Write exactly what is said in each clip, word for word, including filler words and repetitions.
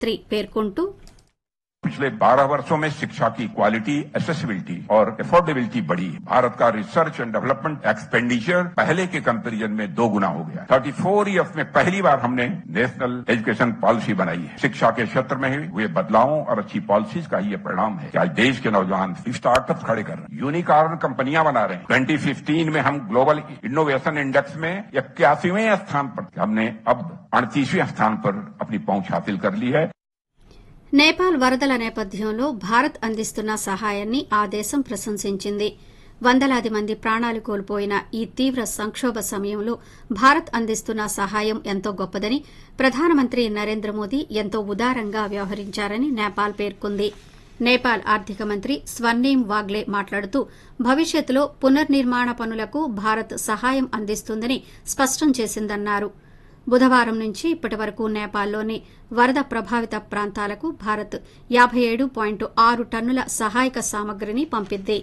Three పేర్కొంటూ पिछले बारह वर्षों में शिक्षा की क्वालिटी, एसेसिबिलिटी और अफोर्डेबिलिटी बढ़ी है। भारत का रिसर्च एंड डेवलपमेंट एक्सपेंडिचर पहले के कंपैरिजन में दो गुना हो गया। चौंतीस इयर्स में पहली बार हमने नेशनल एजुकेशन पॉलिसी बनाई है। शिक्षा के क्षेत्र में हुए बदलावों और अच्छी पॉलिसीज का ये परिणाम है कि आज देश के नौजवान स्टार्टअप खड़े कर रहे हैं, यूनिकॉर्न कंपनियां बना रहे हैं। ट्वेंटी फिफ्टीन में हम ग्लोबल इनोवेशन इंडेक्स में इक्यासीवें स्थान पर, हमने अब अड़तीसवें स्थान पर अपनी पहुंच हासिल कर ली है। నేపాల్ వరదల నేపథ్యంలో భారత్ అందిస్తున్న సహాయాన్ని ఆ దేశం ప్రశంసించింది. వందలాది మంది ప్రాణాలు కోల్పోయిన ఈ తీవ్ర సంక్షోభ సమయంలో భారత్ అందిస్తున్న సహాయం ఎంతో గొప్పదని, ప్రధానమంత్రి నరేంద్ర మోదీ ఎంతో ఉదారంగా వ్యవహరించారని నేపాల్ పేర్కొంది. నేపాల్ ఆర్థిక మంత్రి స్వర్ణిం వాగ్లే మాట్లాడుతూ భవిష్యత్తులో పునర్నిర్మాణ పనులకు భారత్ సహాయం అందిస్తుందని స్పష్టం చేసిందన్నారు. బుధవారం నుంచి ఇప్పటి వరకు నేపాల్లోని వరద ప్రభావిత ప్రాంతాలకు భారత్ యాబై ఏడు పాయింట్ ఆరు టన్నుల సహాయక సామగ్రిని పంపింది.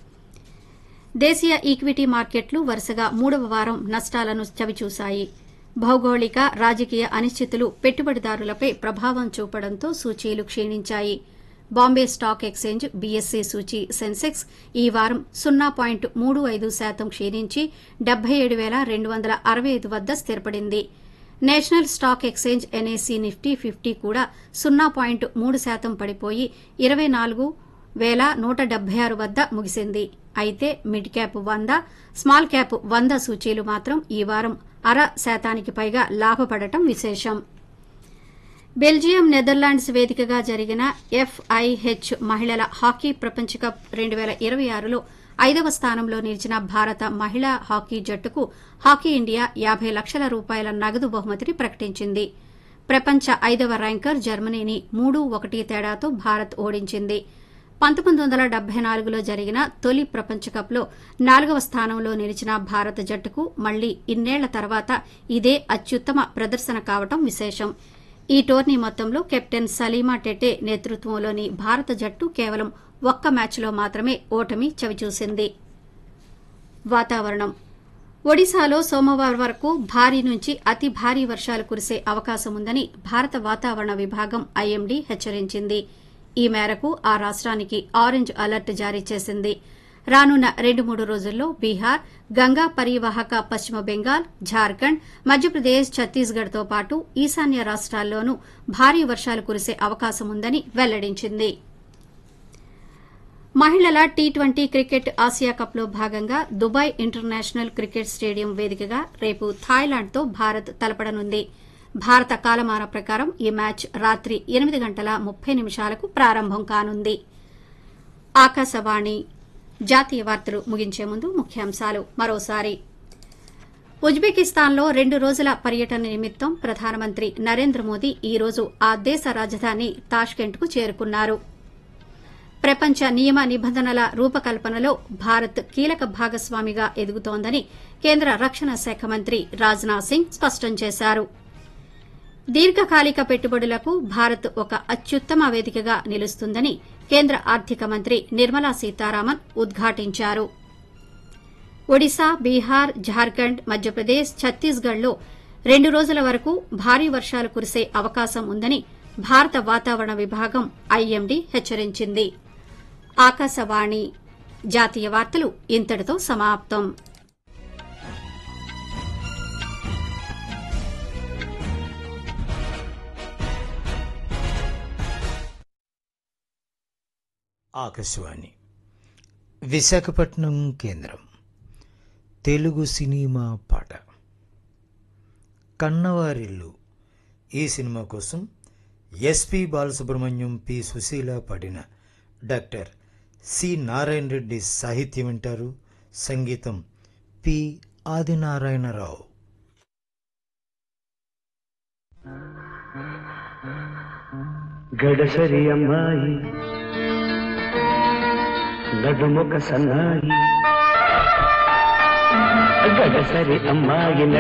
దేశీయ ఈక్విటీ మార్కెట్లు వరుసగా మూడవ వారం నష్టాలను చవిచూశాయి. భౌగోళిక రాజకీయ అనిశ్చితులు పెట్టుబడిదారులపై ప్రభావం చూపడంతో సూచీలు క్షీణించాయి. Bombay stock exchange BSc సూచీ Sensex ఈ వారం సున్నా పాయింట్ మూడు ఐదు శాతం క్షీణించి డెబ్బై ఏడు పేల రెండు వందల అరవై ఐదు వద్ద స్థిరపడింది. National stock exchange NAC Nifty fifty కూడా సున్నా పాయింట్ మూడు శాతం పడిపోయి ఇరవై నాలుగు పేల నూట డెబ్బై ఆరు వద్ద ముగిసింది. అయితే మిడ్ క్యాప్ వంద, స్మాల్ క్యాప్ వంద సూచీలు మాత్రం ఈ వారం అర శాతానికి పైగా లాభపడటం విశేషం. బెల్జియం నెదర్లాండ్స్ వేదికగా జరిగిన ఎఫ్ఐహెచ్ మహిళల హాకీ ప్రపంచ కప్ రెండు పేల ఇరవై ఆరులో ఐదవ స్థానంలో నిలిచిన భారత మహిళా హాకీ జట్టుకు హాకీ ఇండియా యాబై లక్షల రూపాయల నగదు బహుమతిని ప్రకటించింది. ప్రపంచ ఐదవ ర్యాంకర్ జర్మనీని మూడు ఒకటి తేడాతో భారత్ ఓడించింది. పంతొమ్మిది వందల డెబ్బై నాలుగులో జరిగిన తొలి ప్రపంచ కప్లో నాలుగవ స్థానంలో నిలిచిన భారత జట్టుకు మళ్లీ ఇన్నేళ్ల తర్వాత ఇదే అత్యుత్తమ ప్రదర్శన కావడం విశేషం. ఈ టోర్నీ మొత్తంలో కెప్టెన్ సలీమా టెటే నేతృత్వంలోని భారత జట్టు కేవలం ఒక్క మ్యాచ్లో మాత్రమే ఓటమి చవిచూసింది. వాతావరణం ఒడిశాలో సోమవారం వరకు భారీ నుంచి అతి భారీ వర్షాలు కురిసే అవకాశం ఉందని భారత వాతావరణ విభాగం ఐఎండీ హెచ్చరించింది. ఈ మేరకు ఆ రాష్ట్రానికి ఆరెంజ్ అలర్ట్ జారీ చేసింది. రానున్న రెండు మూడు రోజుల్లో బీహార్, గంగా పరీవాహక పశ్చిమ బెంగాల్, ఝార్ఖండ్, మధ్యప్రదేశ్, ఛత్తీస్గఢ్తో పాటు ఈశాన్య రాష్ట్రాల్లోనూ భారీ వర్షాలు కురిసే అవకాశం ఉందని వెల్లడించింది. మహిళల టీ ట్వంటీ క్రికెట్ ఆసియా కప్లో భాగంగా దుబాయ్ ఇంటర్నేషనల్ క్రికెట్ స్టేడియం వేదికగా రేపు థాయిలాండ్తో భారత్ తలపడనుంది. భారత కాలమాన ప్రకారం ఈ మ్యాచ్ రాత్రి ఎనిమిది గంటల ముప్పై నిమిషాలకు ప్రారంభం కానుంది. ఆకాశవాణి జాతీయ వార్తలు ముగించే ముందు ముఖ్యాంశాలు మరోసారి. ఉజ్బెకిస్తాన్లో రెండు రోజుల పర్యటన నిమిత్తం ప్రధానమంత్రి నరేంద్ర మోదీ ఈ రోజు ఆ దేశ రాజధాని తాష్కెంట్కు చేరుకున్నారు. ప్రపంచ నియమ నిబంధనల రూపకల్పనలో భారత్ కీలక భాగస్వామిగా ఎదుగుతోందని కేంద్ర రక్షణ శాఖ మంత్రి రాజ్నాథ్ సింగ్ స్పష్టం చేశారు. దీర్ఘకాలిక పెట్టుబడులకు భారత్ ఒక అత్యుత్తమ వేదికగా నిలుస్తుందని కేంద్ర ఆర్థిక మంత్రి నిర్మలా సీతారామన్ ఉద్ఘాటించారు. ఒడిశా, బీహార్, ఝార్ఖండ్, మధ్యప్రదేశ్, ఛత్తీస్గఢ్లో రెండు రోజుల వరకు భారీ వర్షాలు కురిసే అవకాశం ఉందని భారత వాతావరణ విభాగం ఐఎండీ హెచ్చరించింది. ఆకాశవాణి జాతీయ వార్తలు ఇంతటితో సమాప్తం. ఆకాశవాణి విశాఖపట్నం కేంద్రం. తెలుగు సినిమా పాట కన్నవారిల్లు ఈ సినిమా కోసం ఎస్పి బాలసుబ్రహ్మణ్యం, పి సుశీల పాడిన డాక్టర్ సి నారాయణ రెడ్డి సాహిత్యం వింటారు. సంగీతం పి ఆదినారాయణరావు. గడసరి అమ్మాయి నడుమొక సన్నాయి, గడసరి అమ్మాయి